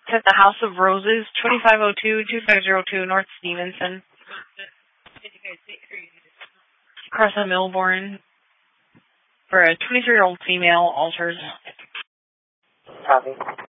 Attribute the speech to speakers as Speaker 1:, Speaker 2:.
Speaker 1: It's at the House of Roses, 2502-2502 North Stevenson. Across the Milbourne. For a 23-year-old female, alters.
Speaker 2: Copy.